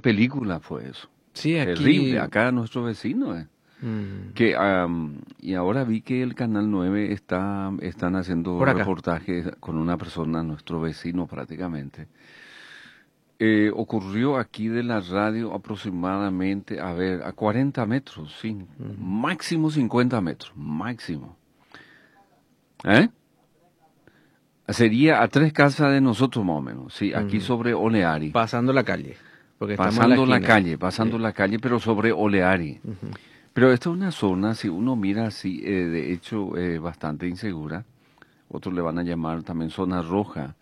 película fue eso. Sí, aquí. Terrible, acá nuestro vecino. Que, y ahora vi que el Canal 9 están haciendo Por acá. reportajes con una persona, nuestro vecino prácticamente. Ocurrió aquí de la radio aproximadamente, a ver, a 40 metros, sí, máximo 50 metros, máximo. ¿Eh? Sería a 3 casas de nosotros más o menos, sí, aquí sobre Oleari. Pasando la calle. Porque estamos en Pasando la esquina. calle, pasando la calle, pero sobre Oleari. Pero esta es una zona, si uno mira así, de hecho, bastante insegura. Otros le van a llamar también zona roja.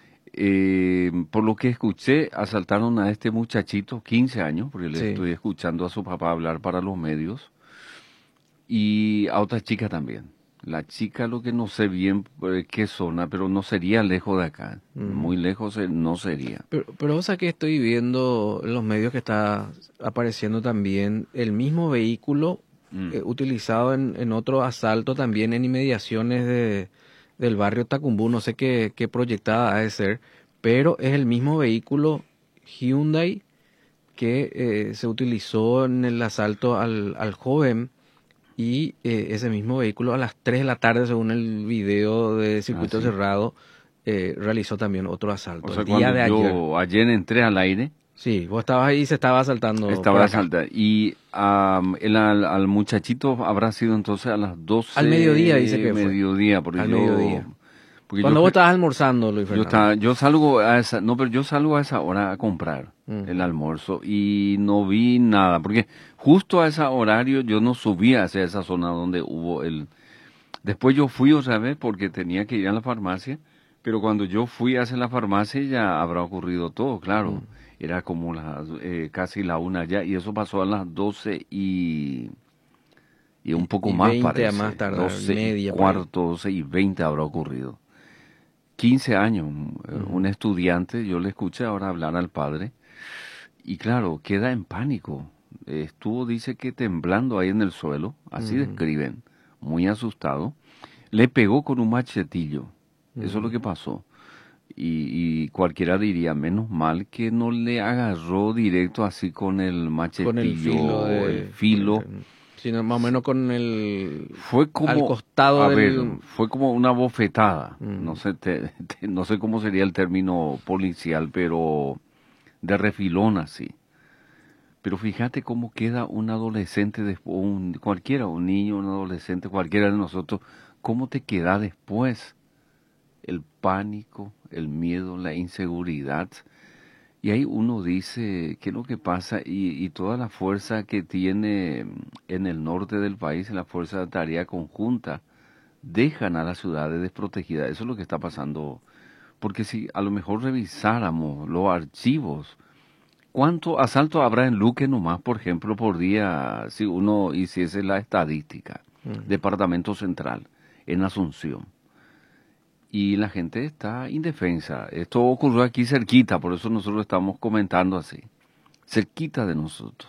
Por lo que escuché, asaltaron a este muchachito, 15 años, porque le Sí. estoy escuchando a su papá hablar para los medios, y a otra chica también. La chica, lo que no sé bien qué zona, pero no sería lejos de acá. Muy lejos no sería. Pero vos sabés que estoy viendo en los medios que está apareciendo también el mismo vehículo utilizado en otro asalto también en inmediaciones del barrio Tacumbú. No sé qué proyectada ha de ser, pero es el mismo vehículo Hyundai que se utilizó en el asalto al joven. Y ese mismo vehículo a las 3 de la tarde, según el video de circuito sí. cerrado, realizó también otro asalto. O sea, El día de ayer. yo ayer entré al aire, Sí, vos estabas ahí y se estaba asaltando por estaba acá. asaltado. Y al muchachito habrá sido entonces a las 12. Al mediodía dice que fue. Mediodía, porque Al yo... mediodía. Porque Cuando yo, vos estabas almorzando, Luis Fernando. yo salgo a esa, no, pero yo salgo a esa hora a comprar el almuerzo y no vi nada, porque justo a ese horario yo no subía hacia esa zona donde hubo el... Después yo fui otra vez porque tenía que ir a la farmacia, pero cuando yo fui hacia la farmacia ya habrá ocurrido todo, claro. Era como casi la 1 ya, y eso pasó a las 12 y un poco y más 20 parece. a más tardar, 12 media y por ahí. cuarto, 12 y 20 habrá ocurrido. 15 años, un estudiante, yo le escuché ahora hablar al padre, y claro, queda en pánico. Estuvo, dice que temblando ahí en el suelo, así describen, muy asustado. Le pegó con un machetillo, eso es lo que pasó. Y cualquiera diría, menos mal que no le agarró directo así con el machetillo, Con el filo el filo. Sino más o menos con el... Fue como, al costado a del... ver, fue como una bofetada. No sé, no sé cómo sería el término policial, pero de refilón así. Pero fíjate cómo queda un adolescente después, cualquiera, un niño, un adolescente, cualquiera de nosotros, cómo te queda después el pánico, el miedo, la inseguridad. Y ahí uno dice qué es lo que pasa y toda la fuerza que tiene en el norte del país, la fuerza de tarea conjunta, dejan a las ciudades desprotegidas. Eso es lo que está pasando. Porque si a lo mejor revisáramos los archivos, ¿cuánto asalto habrá en Luque nomás, por ejemplo, por día, si uno hiciese la estadística? Departamento Central, en Asunción. Y la gente está indefensa. Esto ocurrió aquí cerquita, por eso nosotros estamos comentando así, cerquita de nosotros.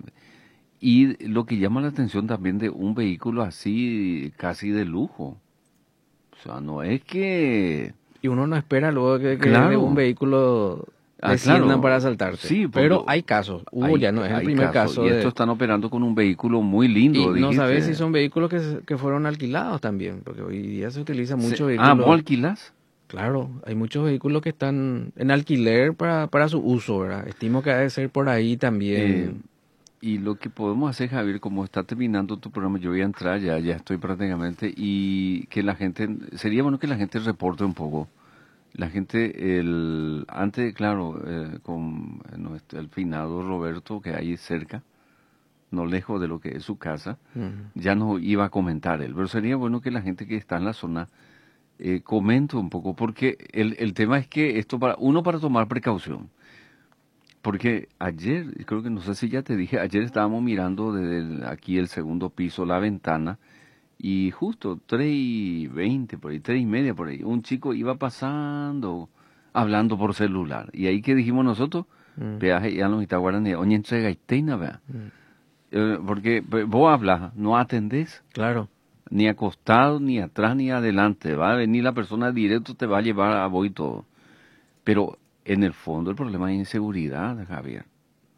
Y lo que llama la atención también de un vehículo así, casi de lujo. O sea, no es que... Y uno no espera luego que Claro. de un vehículo desciendan claro. para asaltarte. Sí, pero hay casos. Hubo ya, no es el hay primer caso Y de... estos están operando con un vehículo muy lindo, Y no dijiste. sabes si son vehículos que fueron alquilados también, porque hoy día se utiliza mucho vehículos... ¿vos alquilás? Claro, hay muchos vehículos que están en alquiler para su uso, ¿verdad? Estimo que ha de ser por ahí también. Y lo que podemos hacer, Javier, como está terminando tu programa, yo voy a entrar, ya estoy prácticamente, y que la gente, sería bueno que la gente reporte un poco. La gente, antes, claro, con el finado Roberto, que hay cerca, no lejos de lo que es su casa, ya no iba a comentar él, pero sería bueno que la gente que está en la zona comente un poco, porque el tema es que esto para tomar precaución. Porque ayer, creo que no sé si ya te dije, ayer estábamos mirando desde aquí el segundo piso, la ventana, y justo 3:20 por ahí, 3:30 por ahí, un chico iba pasando, hablando por celular. Y ahí que dijimos nosotros, peaje ya no está guardando, oye, entrega y teina, vea. Porque vos hablas, no atendés. Claro. Ni acostado, ni atrás, ni adelante. Va a venir la persona directo, te va a llevar a vos y todo. Pero en el fondo el problema es inseguridad, Javier.